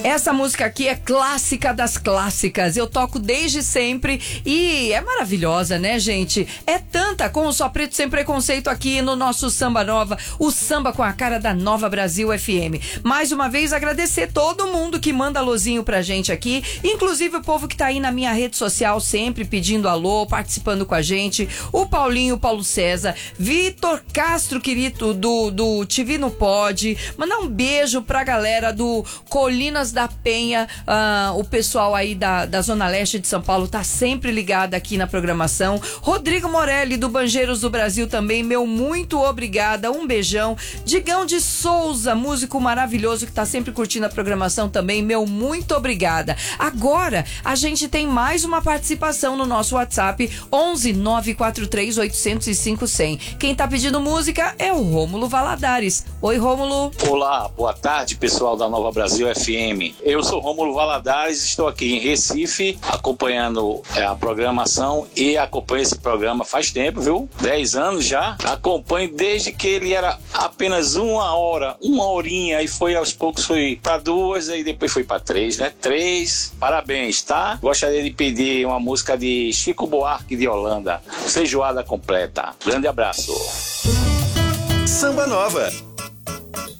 Essa música aqui é clássica das clássicas. Eu toco desde sempre e é maravilhosa, né, gente? É tanta com o Só Preto Sem Preconceito aqui no nosso Samba Nova, o samba com a cara da Nova Brasil FM. Mais uma vez, agradecer todo mundo que manda alôzinho pra gente aqui, inclusive o povo que tá aí na minha rede social sempre pedindo alô, participando com a gente. O Paulinho, o Paulo César, Vitor Castro, querido, do TV No Pode. Mandar um beijo pra galera do Colinas da Penha, o pessoal aí da Zona Leste de São Paulo tá sempre ligado aqui na programação. Rodrigo Morelli, do Banjeiros do Brasil também, meu muito obrigada, um beijão. Digão de Souza, músico maravilhoso que tá sempre curtindo a programação também, meu muito obrigada. Agora, a gente tem mais uma participação no nosso WhatsApp, 11 943 805 100. Quem tá pedindo música é o Rômulo Valadares. Oi, Rômulo. Olá, boa tarde, pessoal da Nova Brasil FM. Eu sou Rômulo Valadares, estou aqui em Recife acompanhando a programação e acompanho esse programa faz tempo, viu? 10 anos já. Acompanho desde que ele era apenas uma horinha, e foi aos poucos foi para 2, aí depois foi para 3, né? 3, parabéns, tá? Gostaria de pedir uma música de Chico Buarque de Holanda, Feijoada Completa. Grande abraço. Samba Nova.